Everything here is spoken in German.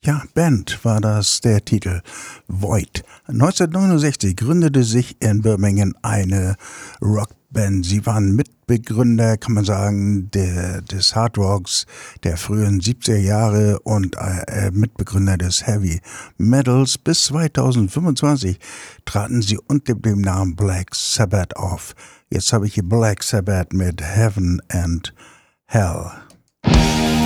Ja, Band war das der Titel. Void. 1969 gründete sich in Birmingham eine Rockband. Sie waren Mitbegründer, kann man sagen, des Hard Rocks der frühen 70er Jahre und Mitbegründer des Heavy Metals. Bis 2025 traten sie unter dem Namen Black Sabbath auf. Jetzt habe ich hier Black Sabbath mit Heaven and Hell.